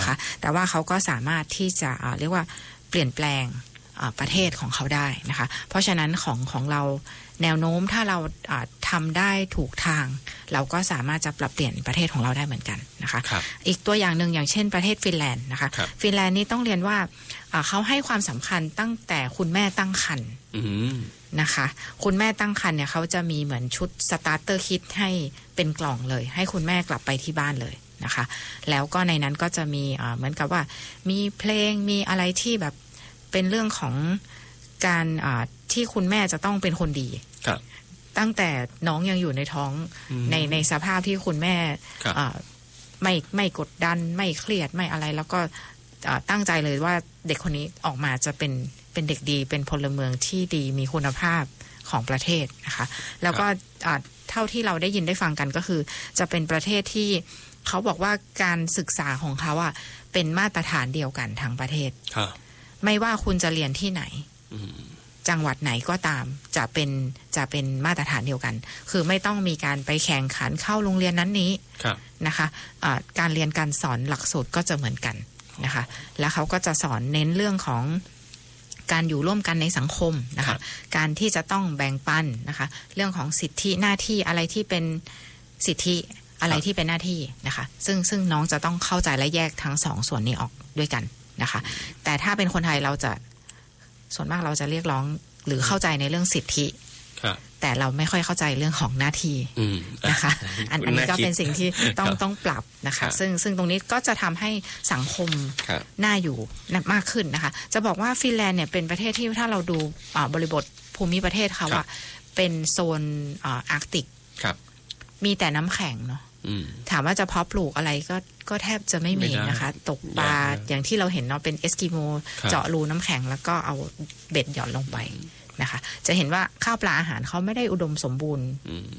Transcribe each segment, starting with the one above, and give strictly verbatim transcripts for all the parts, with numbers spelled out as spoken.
นะคะแต่ว่าเขาก็สามารถที่จะเรียกว่าเปลี่ยนแปลงประเทศของเขาได้นะคะเพราะฉะนั้นของของเราแนวโน้มถ้าเราทำได้ถูกทางเราก็สามารถจะปรับเปลี่ยนประเทศของเราได้เหมือนกันนะคะอีกตัวอย่างหนึ่งอย่างเช่นประเทศฟินแลนด์นะคะฟินแลนด์นี่ต้องเรียนว่าเขาให้ความสำคัญตั้งแต่คุณแม่ตั้งครรภ์นะคะคุณแม่ตั้งครรภ์เนี่ยเขาจะมีเหมือนชุดสตาร์เตอร์คิทให้เป็นกล่องเลยให้คุณแม่กลับไปที่บ้านเลยนะคะแล้วก็ในนั้นก็จะมีเหมือนกับว่ามีเพลงมีอะไรที่แบบเป็นเรื่องของการที่คุณแม่จะต้องเป็นคนดีตั้งแต่น้องยังอยู่ในท้องในในสภาพที่คุณแม่ไม่ไม่กดดันไม่เครียดไม่อะไรแล้วก็ตั้งใจเลยว่าเด็กคนนี้ออกมาจะเป็นเป็นเด็กดีเป็นพลเมืองที่ดีมีคุณภาพของประเทศนะคะแล้วก็เท่าที่เราได้ยินได้ฟังกันก็คือจะเป็นประเทศที่เขาบอกว่าการศึกษาของเขาอ่ะเป็นมาตรฐานเดียวกันทั้งประเทศไม่ว่าคุณจะเรียนที่ไหนจังหวัดไหนก็ตามจะเป็นจะเป็นมาตรฐานเดียวกันคือไม่ต้องมีการไปแข่งขันเข้าโรงเรียนนั้นนี้นะคะะการเรียนการสอนหลักสูตรก็จะเหมือนกันนะคะแล้วเขาก็จะสอนเน้นเรื่องของการอยู่ร่วมกันในสังคมนะคะการที่จะต้องแบ่งปันนะคะเรื่องของสิทธิหน้าที่อะไรที่เป็นสิทธิอะไรที่เป็นหน้าที่นะคะซึ่งซึ่งน้องจะต้องเข้าใจและแยกทั้งสองส่วนนี้ออกด้วยกันนะคะแต่ถ้าเป็นคนไทยเราจะส่วนมากเราจะเรียกร้องหรือเข้าใจในเรื่องสิทธิแต่เราไม่ค่อยเข้าใจเรื่องของหน้าที่นะคะอันนี้ก็เป็นสิ่งที่ต้องต้องปรับนะคะซึ่งซึ่งตรงนี้ก็จะทำให้สังคมน่าอยู่มากขึ้นนะคะจะบอกว่าฟินแลนด์เนี่ยเป็นประเทศที่ถ้าเราดูบริบทภูมิประเทศเขาอะเป็นโซนอาร์กติกมีแต่น้ำแข็งเนาะถามว่าจะเพาะปลูกอะไรก็ก็แทบจะไม่มีนะคะตกปลาอย่างที่เราเห็นเนาะเป็นเอสกิโมเจาะรูน้ำแข็งแล้วก็เอาเบ็ดหย่อนลงไปนะคะจะเห็นว่าข้าวปลาอาหารเขาไม่ได้อุดมสมบูรณ์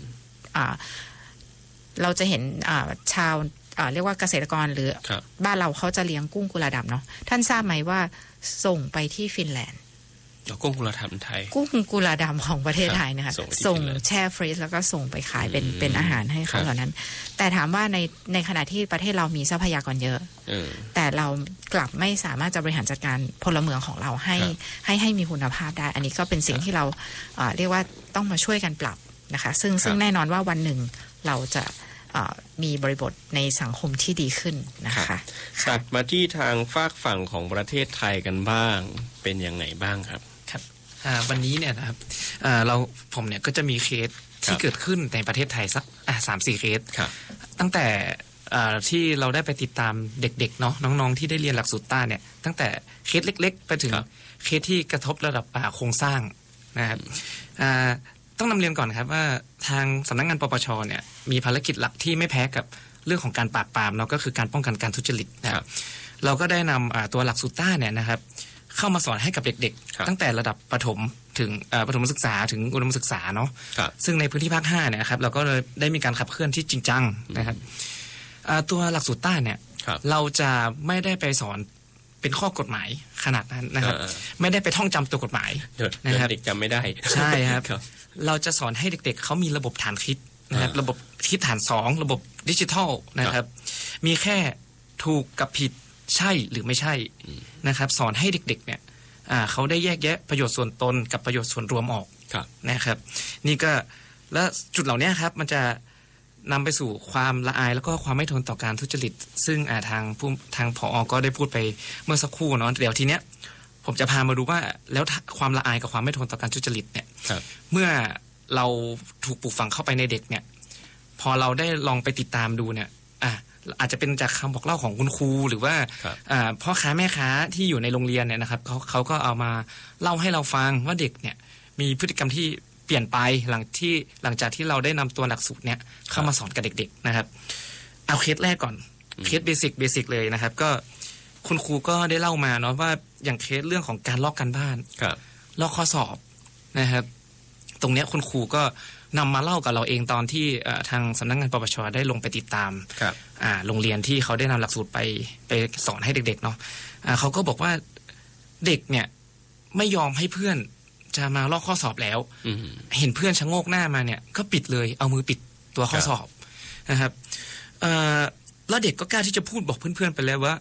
เราจะเห็นชาวเรียกว่าเกษตรกรหรือบ้านเราเขาจะเลี้ยงกุ้งกุลาดำเนาะท่านทราบไหมว่าส่งไปที่ฟินแลนด์กุ้งกุลาดำไทยกุ้งกุลาดำของประเทศไทยนะคะส่งแช่ฟรีซแล้วก็ส่งไปขายเป็นเป็นอาหารให้เขาเหล่านั้นแต่ถามว่าในในขณะที่ประเทศเรามีทรัพยากรเยอะแต่เรากลับไม่สามารถจะบริหารจัดการพลเมืองของเราให้ให้ให้มีคุณภาพได้อันนี้ก็เป็นสิ่งที่เราเรียกว่าต้องมาช่วยกันปรับนะคะซึ่งซึ่งแน่นอนว่าวันหนึ่งเราจะมีบริบทในสังคมที่ดีขึ้นนะคะตัดมาที่ทางฝากฝั่งของประเทศไทยกันบ้างเป็นยังไงบ้างครับครับวันนี้เนี่ยนะครับเราผมเนี่ยก็จะมีเคสที่เกิดขึ้นในประเทศไทยสักสามสี่เคสตั้งแต่ที่เราได้ไปติดตามเด็กๆเนาะน้องๆที่ได้เรียนหลักสูตรต้าเนี่ยตั้งแต่เคสเล็กๆไปถึงเคสที่กระทบระดับโครงสร้างนะครับต้องนำเรียนก่อนครับว่าทางสำนักงานปปชเนี่ยมีภารกิจหลักที่ไม่แพ้กับเรื่องของการปราบปรามเนาะก็คือการป้องกันการทุจริตนะครับเราก็ได้นำตัวหลักสูตรต้าเนี่ยนะครับเข้ามาสอนให้กับเด็กๆตั้งแต่ระดับประถมถึงประถมศึกษาถึงอุดมศึกษาเนาะซึ่งในพื้นที่ภาคห้าเนี่ยครับเราก็เลยได้มีการขับเคลื่อนที่จริงจังนะครับตัวหลักสูตรต้าเนี่ยเราจะไม่ได้ไปสอนเป็นข้อกฎหมายขนาดนั้นนะครับไม่ได้ไปท่องจำตัวกฎหมายนะครับเด็กจำไม่ได้ใช่ครับเราจะสอนให้เด็กๆเขามีระบบฐานคิดนะครับระบบคิดฐานสองระบบดิจิทัลนะครับมีแค่ถูกกับผิดใช่หรือไม่ใช่นะครับสอนให้เด็กๆเนี่ยเขาได้แยกแยะประโยชน์ส่วนตนกับประโยชน์ส่วนรวมออกนะครับนี่ก็และจุดเหล่านี้ครับมันจะนำไปสู่ความละอายแล้วก็ความไม่ทนต่อการทุจริตซึ่งทางผู้ทางผอ.ก็ได้พูดไปเมื่อสักครู่เนาะเดี๋ยวทีเนี้ยผมจะพามาดูว่าแล้วความละอายกับความไม่ทนต่อการทุจริตเนี่ยเมื่อเราถูกปลูกฝังเข้าไปในเด็กเนี่ยพอเราได้ลองไปติดตามดูเนี่ยอ่ะอาจจะเป็นจากคำบอกเล่าของคุณครูหรือว่าพ่อค้าแม่ค้าที่อยู่ในโรงเรียนเนี่ยนะครับเขาเขาก็เอามาเล่าให้เราฟังว่าเด็กเนี่ยมีพฤติกรรมที่เปลี่ยนไปหลังที่หลังจากที่เราได้นำตัวหลักสูตรเนี่ยเข้ามาสอนกับเด็กๆนะครับเอาเคสแรกก่อนเคสเบสิกเบสิกเลยนะครับก็คุณครูก็ได้เล่ามาเนาะว่าอย่างเคสเรื่องของการลอกการบ้านลอกข้อสอบนะครับตรงเนี้ยคุณครูก็นำมาเล่ากับเราเองตอนที่ทางสำนักงานปปชได้ลงไปติดตามโรงเรียนที่เขาได้นำหลักสูตรไปไปสอนให้เด็กๆเนาะเขาก็บอกว่าเด็กเนี่ยไม่ยอมให้เพื่อนจะมาลอกข้อสอบแล้วเห็นเพื่อนชะโงกหน้ามาเนี่ยก็ปิดเลยเอามือปิดตัวข้อสอบนะครับแล้วเด็กก็กล้าที่จะพูดบอกเพื่อนๆไปแล้วว่า